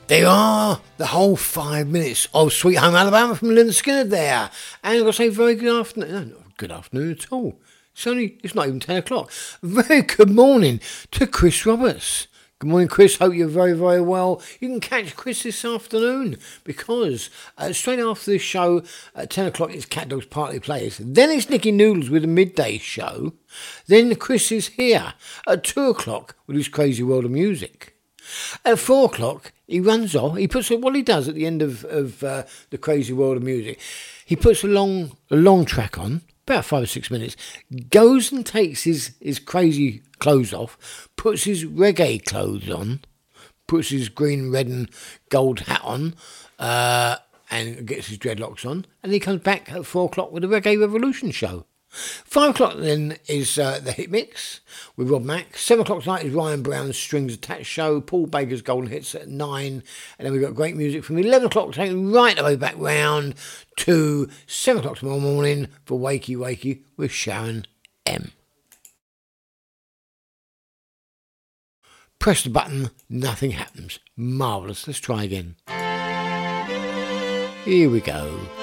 There are the whole 5 minutes of Sweet Home Alabama from Lynyrd Skynyrd there. And I've got to say very good afternoon. No, not good afternoon at all. It's not even 10 o'clock. Very good morning to Chris Roberts. Good morning, Chris. Hope you're very, very well. You can catch Chris this afternoon because straight after this show at 10 o'clock it's Cat Dogs Partly Players. Then it's Nicky Noodles with a midday show. Then Chris is here at 2 o'clock with his Crazy World of Music. At 4 o'clock, he runs off. He puts what he does at the end of the Crazy World of Music. He puts a long track on, about 5 or 6 minutes, goes and takes his crazy clothes off, puts his reggae clothes on, puts his green, red and gold hat on, and gets his dreadlocks on, and he comes back at 4 o'clock with the Reggae Revolution show. 5 o'clock then is the Hit Mix with Rob Mack. 7 o'clock tonight is Ryan Brown's Strings Attached show. Paul Baker's Golden Hits at 9. And then we've got great music from 11 o'clock taking right the way back round to 7 o'clock tomorrow morning for Wakey Wakey with Sharon M. Press the button, nothing happens. Marvellous. Let's try again. Here we go.